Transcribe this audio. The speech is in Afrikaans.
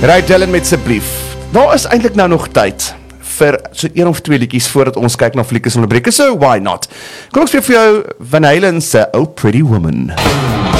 Right, Dylan met asseblief. Daar is eintlik nou nog tyd vir so 1 of 2 liedjies voordat ons kyk na flieke sonder breke, so why not? Kom ek speel vir jou Van Halen se Oh Pretty Woman.